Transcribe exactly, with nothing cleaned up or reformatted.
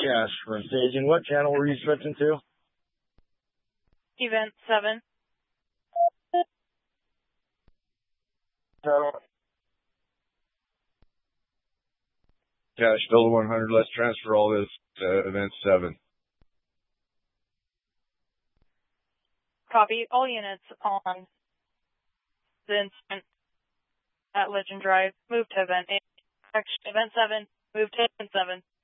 cash for staging. What channel were you switching to? Event seven. Channel. Cash, Delta one hundred, let's transfer all this to event seven. Copy. All units on the incident at Legend Drive. Move to event eight. Event seven. Move to event seven.